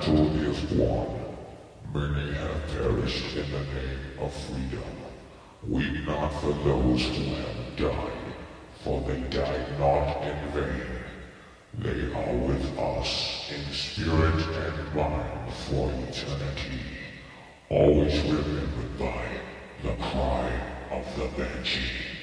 battle is won. Many have perished in the name of freedom. Weep not for those who have died, for they died not in vain. They are with us in spirit and mind for eternity, always remembered by the cry of the Banshee.